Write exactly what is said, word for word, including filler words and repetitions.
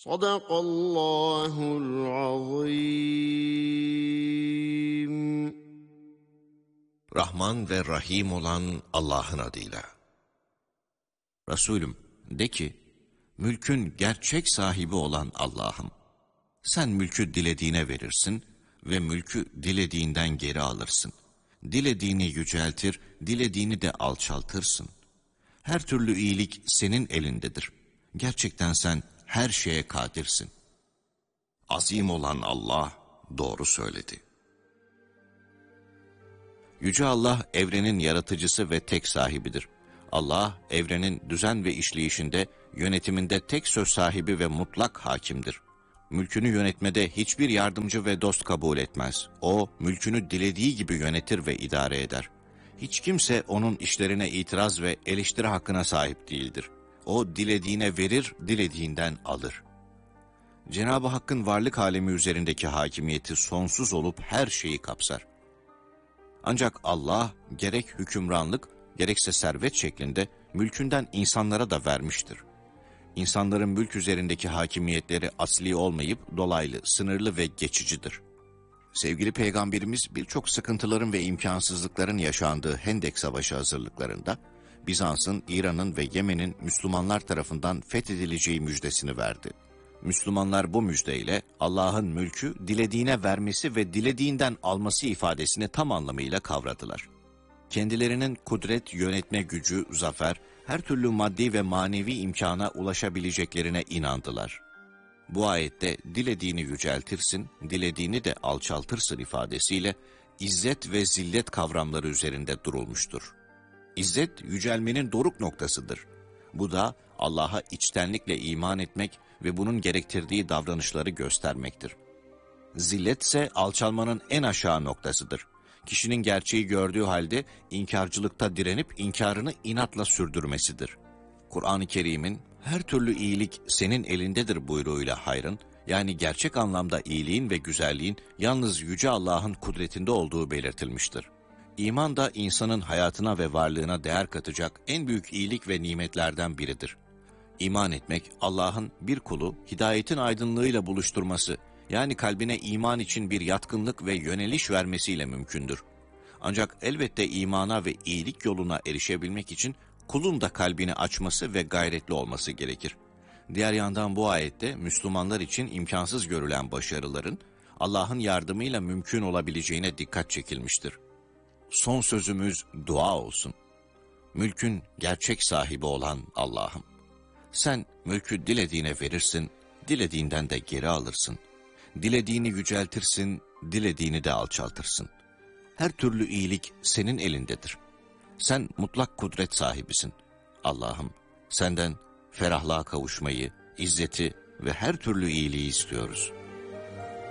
Sadakallahul azim. Rahman ve Rahim olan Allah'ın adıyla. Resulüm, de ki, mülkün gerçek sahibi olan Allah'ım. Sen mülkü dilediğine verirsin ve mülkü dilediğinden geri alırsın. Dilediğini yüceltir, dilediğini de alçaltırsın. Her türlü iyilik senin elindedir. Gerçekten sen her şeye kadirsin. Azim olan Allah doğru söyledi. Yüce Allah evrenin yaratıcısı ve tek sahibidir. Allah evrenin düzen ve işleyişinde, yönetiminde tek söz sahibi ve mutlak hakimdir. Mülkünü yönetmede hiçbir yardımcı ve dost kabul etmez. O, mülkünü dilediği gibi yönetir ve idare eder. Hiç kimse onun işlerine itiraz ve eleştiri hakkına sahip değildir. O, dilediğine verir, dilediğinden alır. Cenab-ı Hakk'ın varlık alemi üzerindeki hakimiyeti sonsuz olup her şeyi kapsar. Ancak Allah, gerek hükümranlık, gerekse servet şeklinde mülkünden insanlara da vermiştir. İnsanların mülk üzerindeki hakimiyetleri asli olmayıp dolaylı, sınırlı ve geçicidir. Sevgili Peygamberimiz birçok sıkıntıların ve imkansızlıkların yaşandığı Hendek Savaşı hazırlıklarında, Bizans'ın, İran'ın ve Yemen'in Müslümanlar tarafından fethedileceği müjdesini verdi. Müslümanlar bu müjdeyle Allah'ın mülkü dilediğine vermesi ve dilediğinden alması ifadesini tam anlamıyla kavradılar. Kendilerinin kudret, yönetme gücü, zafer, her türlü maddi ve manevi imkana ulaşabileceklerine inandılar. Bu ayette dilediğini yüceltirsin, dilediğini de alçaltırsın ifadesiyle izzet ve zillet kavramları üzerinde durulmuştur. İzzet, yücelmenin doruk noktasıdır. Bu da Allah'a içtenlikle iman etmek ve bunun gerektirdiği davranışları göstermektir. Zillet ise alçalmanın en aşağı noktasıdır. Kişinin gerçeği gördüğü halde inkarcılıkta direnip inkarını inatla sürdürmesidir. Kur'an-ı Kerim'in her türlü iyilik senin elindedir buyruğuyla hayrın, yani gerçek anlamda iyiliğin ve güzelliğin yalnız Yüce Allah'ın kudretinde olduğu belirtilmiştir. İman da insanın hayatına ve varlığına değer katacak en büyük iyilik ve nimetlerden biridir. İman etmek, Allah'ın bir kulu hidayetin aydınlığıyla buluşturması, yani kalbine iman için bir yatkınlık ve yöneliş vermesiyle mümkündür. Ancak elbette imana ve iyilik yoluna erişebilmek için kulun da kalbini açması ve gayretli olması gerekir. Diğer yandan bu ayette Müslümanlar için imkansız görülen başarıların Allah'ın yardımıyla mümkün olabileceğine dikkat çekilmiştir. Son sözümüz dua olsun. Mülkün gerçek sahibi olan Allah'ım. Sen mülkü dilediğine verirsin, dilediğinden de geri alırsın. Dilediğini yüceltirsin, dilediğini de alçaltırsın. Her türlü iyilik senin elindedir. Sen mutlak kudret sahibisin. Allah'ım, senden ferahlığa kavuşmayı, izzeti ve her türlü iyiliği istiyoruz.